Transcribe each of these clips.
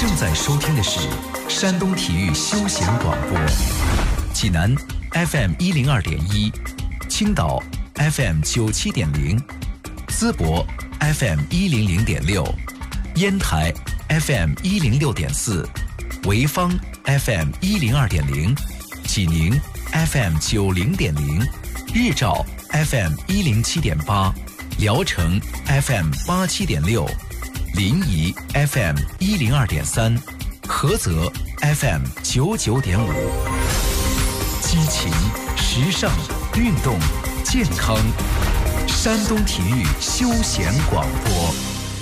正在收听的是山东体育休闲广播，济南 FM102.1，青岛 FM97.0，淄博 FM100.6，烟台 FM106.4，潍坊 FM102.0，济宁 FM90.0，日照 FM107.8，聊城 FM87.6，临沂 FM102.3，菏泽 FM99.5，激情、时尚、运动、健康，山东体育休闲广播。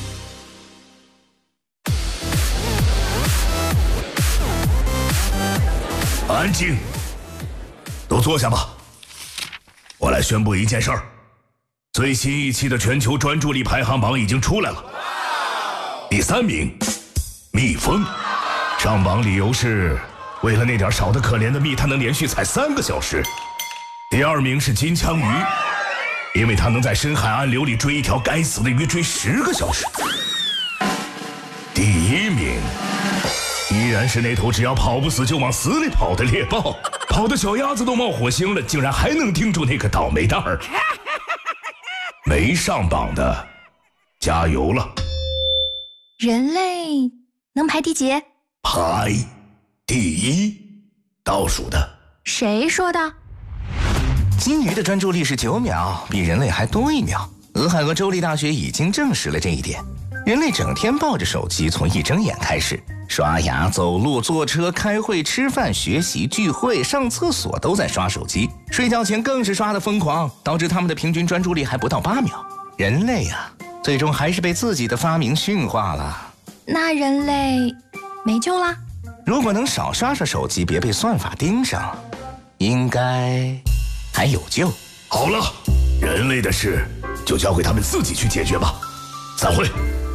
安静，都坐下吧。我来宣布一件事儿，最新一期的全球专注力排行榜已经出来了。第3名，蜜蜂，上榜理由是为了那点少得可怜的蜜，它能连续采3个小时。第2名是金枪鱼，因为它能在深海暗流里追一条该死的鱼追10个小时。第1名依然是那头只要跑不死就往死里跑的猎豹，跑的小鸭子都冒火星了，竟然还能盯住那个倒霉蛋儿。没上榜的加油了。 人类能排第几？ 排第1，倒数的。 谁说的？ 金鱼的专注力是9秒，比人类还多1秒。俄亥俄州立大学已经证实了这一点。人类整天抱着手机，从一睁眼开始，刷牙、走路、坐车、开会、吃饭、学习、聚会、上厕所都在刷手机，睡觉前更是刷得疯狂，导致他们的平均专注力还不到8秒。人类啊，最终还是被自己的发明驯化了。 那人类没救啦？ 如果能少刷刷手机，别被算法盯上，应该还有救。 好了，人类的事就交给他们自己去解决吧。散会。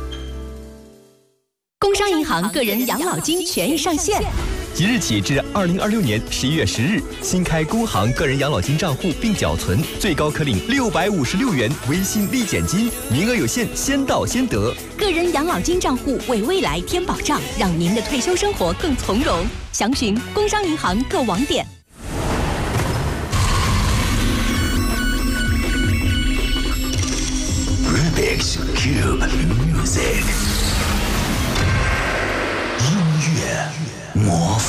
工商银行个人养老金权益上线， 即日起至2026年11月10日，新开工行个人养老金账户并缴存，最高可领656元微信立减金，名额有限，先到先得。 个人养老金账户为未来添保障，让您的退休生活更从容。详询工商银行各网点。 Rubik's Cube Music， 音乐魔法。